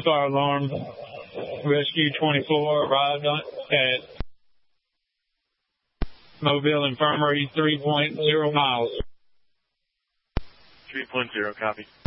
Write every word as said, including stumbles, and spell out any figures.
fire alarm. Rescue twenty-four arrived on, at Mobile Infirmary, three point zero miles. three point zero, copy.